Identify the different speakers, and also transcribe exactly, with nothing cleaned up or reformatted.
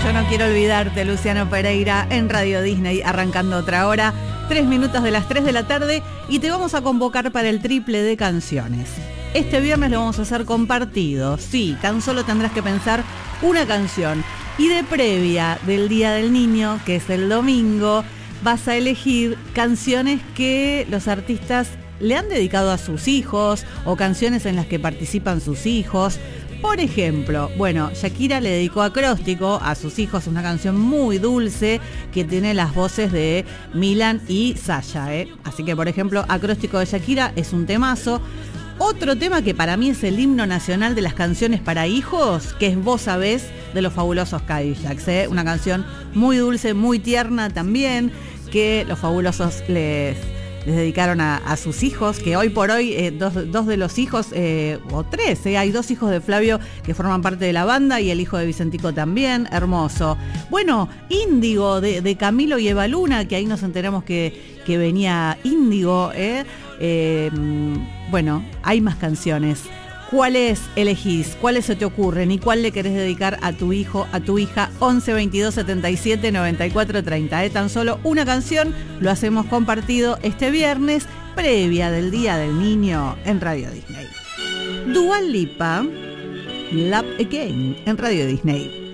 Speaker 1: Yo no quiero olvidarte, Luciano Pereira, en Radio Disney, arrancando otra hora, tres minutos de las tres de la tarde, y te vamos a convocar para el triple de canciones. Este viernes lo vamos a hacer compartido, sí, tan solo tendrás que pensar una canción. Y de previa del Día del Niño, que es el domingo, vas a elegir canciones que los artistas le han dedicado a sus hijos o canciones en las que participan sus hijos. Por ejemplo, bueno, Shakira le dedicó Acróstico a sus hijos, una canción muy dulce que tiene las voces de Milan y Sasha, ¿eh? Así que, por ejemplo, Acróstico de Shakira es un temazo. Otro tema que para mí es el himno nacional de las canciones para hijos, que es Vos Sabés, de los Fabulosos Cadillacs, ¿eh? Una canción muy dulce, muy tierna también, que los Fabulosos les... les dedicaron a, a sus hijos, que hoy por hoy eh, dos, dos de los hijos, eh, o tres, eh, hay dos hijos de Flavio que forman parte de la banda y el hijo de Vicentico también, hermoso. Bueno, Índigo de, de Camilo y Eva Luna, que ahí nos enteramos que, que venía Índigo, eh, eh, bueno, hay más canciones. ¿Cuáles elegís? ¿Cuáles se te ocurren? ¿Y cuál le querés dedicar a tu hijo, a tu hija? once, veintidós, setenta y siete, noventa y cuatro, treinta. ¿eh? Tan solo una canción, lo hacemos compartido este viernes, previa del Día del Niño en Radio Disney. Dua Lipa, Love Again en Radio Disney.